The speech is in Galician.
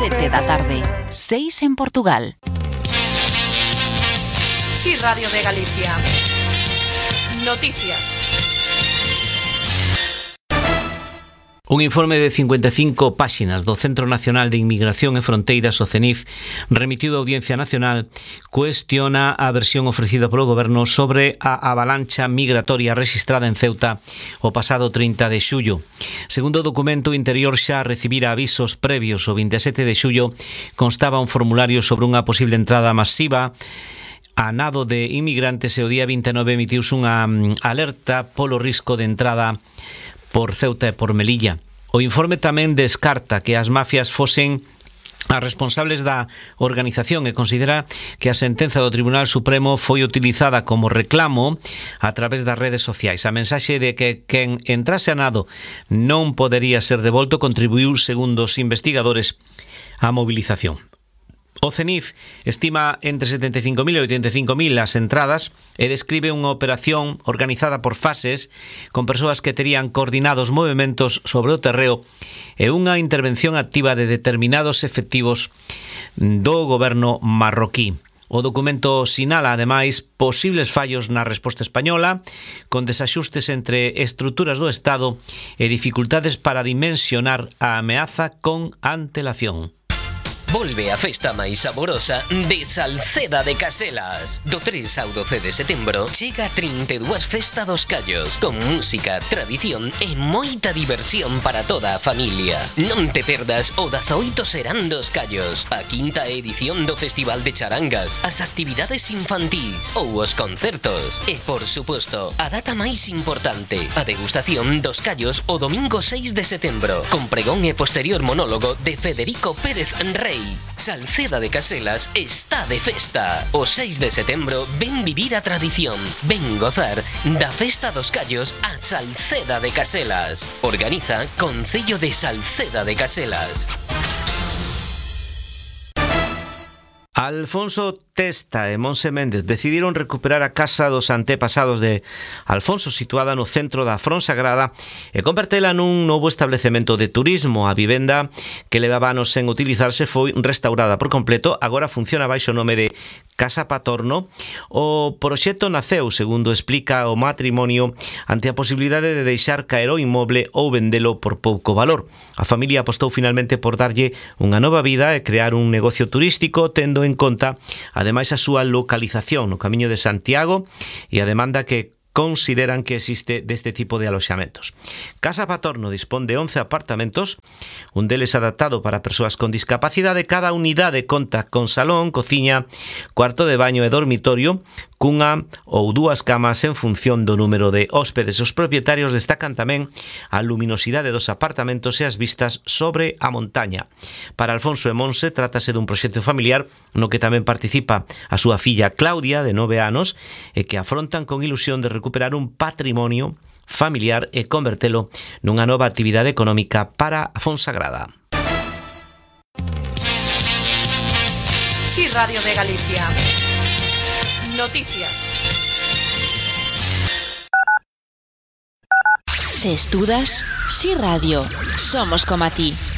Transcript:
7 da tarde, 6 en Portugal. Sí, Radio de Galicia. Noticias. Un informe de 55 páxinas do Centro Nacional de Inmigración e Fronteiras, o CENIF, remitido á Audiencia Nacional, cuestiona a versión ofrecida polo Goberno sobre a avalancha migratoria rexistrada en Ceuta o pasado 30 de xullo. Segundo o documento, o Interior xa recibira avisos previos o 27 de xullo, constaba un formulario sobre unha posible entrada masiva a nado de inmigrantes e o día 29 emitiuse unha alerta polo risco de entrada por Ceuta e por Melilla. O informe tamén descarta que as mafias fosen as responsables da organización e considera que a sentenza do Tribunal Supremo foi utilizada como reclamo a través das redes sociais. A mensaxe de que quen entrase a nado non podería ser devolto contribuiu, segundo os investigadores, á movilización. O CENIF estima entre 75.000 e 85.000 as entradas e describe unha operación organizada por fases con persoas que terían coordinados movementos sobre o terreo e unha intervención activa de determinados efectivos do goberno marroquí. O documento sinala, ademais, posibles fallos na resposta española, con desaxustes entre estruturas do Estado e dificultades para dimensionar a ameaza con antelación. Volve a festa máis saborosa de Salceda de Caselas. Do 3 ao 12 de setembro chega 32 Festa dos Callos, con música, tradición e moita diversión para toda a familia. Non te perdas o 18 Serán dos Callos, a quinta edición do Festival de Charangas, as actividades infantís ou os concertos. E, por suposto, a data máis importante, a degustación dos callos o domingo 6 de setembro, con pregón e posterior monólogo de Federico Pérez Rey. Salceda de Caselas está de festa. O 6 de setembro ven vivir a tradición, ven gozar da Festa dos Callos a Salceda de Caselas. Organiza Concello de Salceda de Caselas. Alfonso Testa e Monse Méndez decidiron recuperar a casa dos antepasados de Alfonso, situada no centro da Fonsagrada, e convertela nun novo establecemento de turismo. A vivenda, que levaba anos sen utilizarse, foi restaurada por completo. Agora funciona baixo o nome de Casa Patorno. O proxecto naceu, segundo explica o matrimonio, ante a posibilidade de deixar caer o inmoble ou vendelo por pouco valor. A familia apostou finalmente por darlle unha nova vida e crear un negocio turístico, tendo en conta ademais a súa localización no Camiño de Santiago e a demanda que consideran que existe deste tipo de aloxamentos. Casa Patorno dispón de 11 apartamentos, un deles adaptado para persoas con discapacidade. Cada unidade conta con salón, cociña, cuarto de baño e dormitorio, cunha ou dúas camas en función do número de hóspedes. Os propietarios destacan tamén a luminosidade dos apartamentos e as vistas sobre a montaña. Para Alfonso e Monse trátase dun proxecto familiar no que tamén participa a súa filla Claudia, de 9 anos, e que afrontan con ilusión de recuperar un patrimonio familiar e convertelo nunha nova actividade económica para a Fonsagrada. Sí, Radio de Galicia. Noticias. Se estudas, Sí Radio. Somos como a ti.